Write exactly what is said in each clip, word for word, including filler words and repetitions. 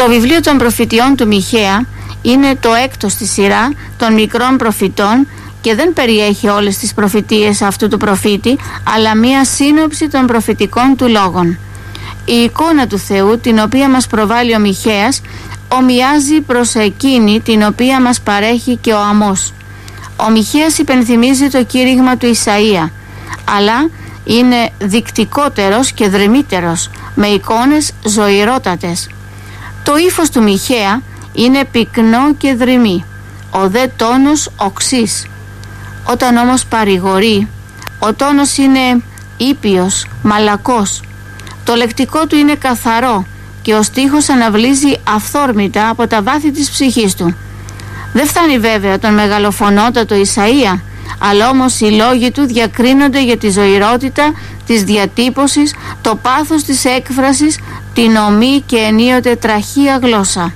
βιβλίο των προφητιών του Μιχαία είναι το έκτο στη σειρά των μικρών προφητών και δεν περιέχει όλες τις προφητείες αυτού του προφήτη, αλλά μία σύνοψη των προφητικών του λόγων. Η εικόνα του Θεού την οποία μας προβάλλει ο Μιχαίας ομοιάζει προς εκείνη την οποία μας παρέχει και ο Αμώς. Ο Μιχαίας υπενθυμίζει το κήρυγμα του Ισαΐα, αλλά είναι δεικτικότερος και δρυμύτερος, με εικόνες ζωηρότατες. Το ύφος του Μιχαία είναι πυκνό και δρυμή, ο δε τόνος οξύς. Όταν όμως παρηγορεί, ο τόνος είναι ήπιος, μαλακός. Το λεκτικό του είναι καθαρό και ο στίχος αναβλύζει αυθόρμητα από τα βάθη της ψυχής του. Δεν φτάνει βέβαια τον μεγαλοφωνότατο Ισαΐα, αλλά όμως οι λόγοι του διακρίνονται για τη ζωηρότητα της διατύπωσης, το πάθος της έκφρασης, την ομή και ενίοτε τραχία γλώσσα.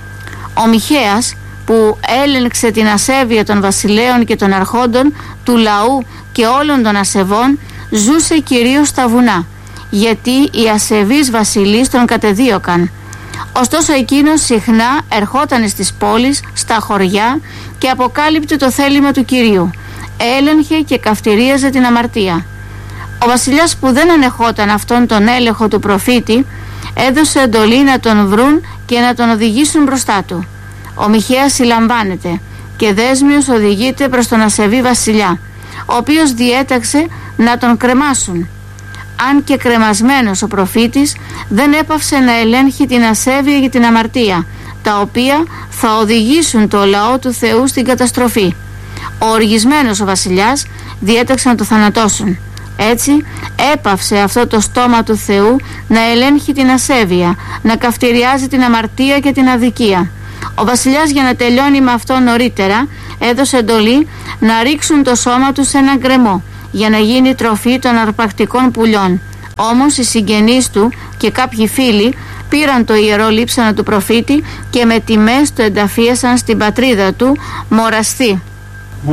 Ο Μιχαίας, που έλεγξε την ασέβεια των βασιλέων και των αρχόντων, του λαού και όλων των ασεβών, ζούσε κυρίως στα βουνά, γιατί οι ασεβείς βασιλείς τον κατεδίωκαν. Ωστόσο εκείνος συχνά ερχόταν στις πόλεις, στα χωριά και αποκάλυπτε το θέλημα του Κυρίου. Έλεγχε και καυτηρίαζε την αμαρτία. Ο βασιλιάς που δεν ανεχόταν αυτόν τον έλεγχο του προφήτη έδωσε εντολή να τον βρουν και να τον οδηγήσουν μπροστά του. Ο Μιχαίας συλλαμβάνεται και δέσμιος οδηγείται προς τον ασεβή βασιλιά, ο οποίος διέταξε να τον κρεμάσουν. Αν και κρεμασμένος ο προφήτης δεν έπαυσε να ελέγχει την ασέβεια και την αμαρτία, τα οποία θα οδηγήσουν το λαό του Θεού στην καταστροφή. Ο οργισμένος ο βασιλιάς διέταξε να το θανατώσουν. Έτσι έπαυσε αυτό το στόμα του Θεού να ελέγχει την ασέβεια, να καυτηριάζει την αμαρτία και την αδικία. Ο βασιλιάς, για να τελειώνει με αυτό νωρίτερα, έδωσε εντολή να ρίξουν το σώμα του σε έναν γκρεμό για να γίνει τροφή των αρπακτικών πουλιών. Όμως οι συγγενείς του και κάποιοι φίλοι πήραν το ιερό λείψανο του προφήτη και με τιμές το ενταφίασαν στην πατρίδα του Μοραστή.